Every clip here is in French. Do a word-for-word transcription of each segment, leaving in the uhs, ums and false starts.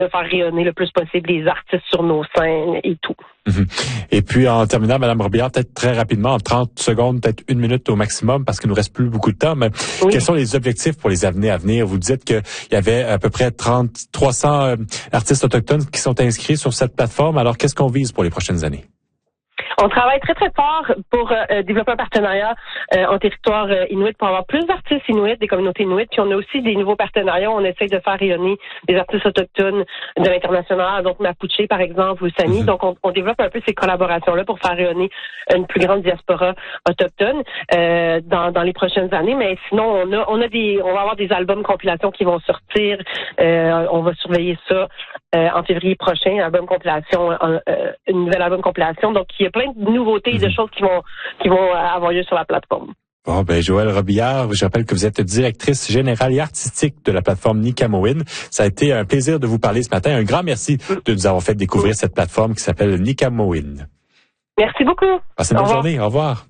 de faire rayonner le plus possible les artistes sur nos scènes et tout. Mm-hmm. Et puis, en terminant, Mme Robillard, peut-être très rapidement, en trente secondes, peut-être une minute au maximum, parce qu'il nous reste plus beaucoup de temps, mais oui. Quels sont les objectifs pour les années à venir? Vous dites qu'il y avait à peu près trente, trois cents euh, artistes autochtones qui sont inscrits sur cette plateforme. Alors, qu'est-ce qu'on vise pour les prochaines années? On travaille très, très fort pour euh, développer un partenariat euh, en territoire euh, inuit pour avoir plus d'artistes inuits, des communautés inuites. Puis on a aussi des nouveaux partenariats. On essaie de faire rayonner des artistes autochtones de l'international, donc Mapuche, par exemple, ou Sami. Mm-hmm. Donc, on, on développe un peu ces collaborations-là pour faire rayonner une plus grande diaspora autochtone euh, dans, dans les prochaines années. Mais sinon, on a, on a des, on va avoir des albums compilations qui vont sortir. Euh, on va surveiller ça euh, en février prochain, album compilation, euh, une nouvelle album compilation. Donc, il y a plein de nouveautés et de choses qui vont qui vont avoir lieu sur la plateforme. Bon, ben, Joëlle Robillard, je rappelle que vous êtes directrice générale et artistique de la plateforme Nikamowin. Ça a été un plaisir de vous parler ce matin. Un grand merci de nous avoir fait découvrir cette plateforme qui s'appelle Nikamowin. Merci beaucoup. Passez une bonne journée. Au revoir.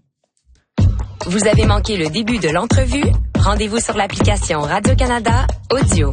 Vous avez manqué le début de l'entrevue? Rendez-vous sur l'application Radio-Canada Audio.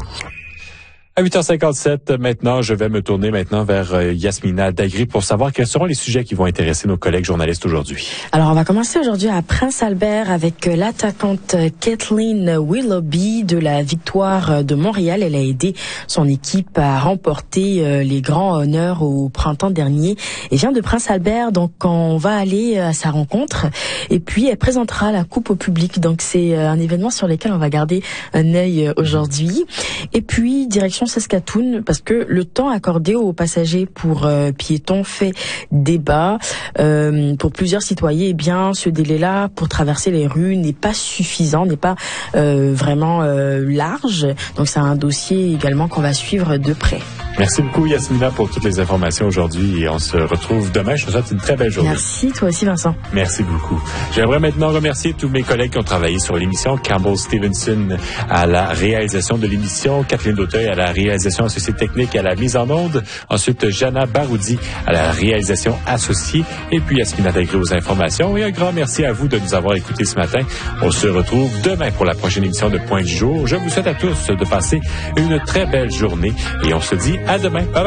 À huit heures cinquante-sept, maintenant, je vais me tourner maintenant vers euh, Yasmina Dagri pour savoir quels seront les sujets qui vont intéresser nos collègues journalistes aujourd'hui. Alors, on va commencer aujourd'hui à Prince-Albert avec l'attaquante Kathleen Willoughby de la Victoire de Montréal. Elle a aidé son équipe à remporter euh, les grands honneurs au printemps dernier et vient de Prince-Albert. Donc, on va aller à sa rencontre et puis elle présentera la coupe au public. Donc, c'est un événement sur lequel on va garder un œil aujourd'hui. Et puis, direction Saskatoon, parce que le temps accordé aux passagers pour euh, piétons fait débat. Euh, pour plusieurs citoyens, eh bien, ce délai-là pour traverser les rues n'est pas suffisant, n'est pas euh, vraiment euh, large. Donc, c'est un dossier également qu'on va suivre de près. Merci beaucoup, Yasmina, pour toutes les informations aujourd'hui et on se retrouve demain. Je te souhaite une très belle journée. Merci, toi aussi, Vincent. Merci beaucoup. J'aimerais maintenant remercier tous mes collègues qui ont travaillé sur l'émission. Campbell Stevenson à la réalisation de l'émission, Kathleen Dauteuil à la réalisation associée technique et à la mise en onde. Ensuite, Jana Baroudi à la réalisation associée et puis Yasmina Dagri aux informations. Et un grand merci à vous de nous avoir écoutés ce matin. On se retrouve demain pour la prochaine émission de Point du jour. Je vous souhaite à tous de passer une très belle journée et on se dit à demain. Bye bye.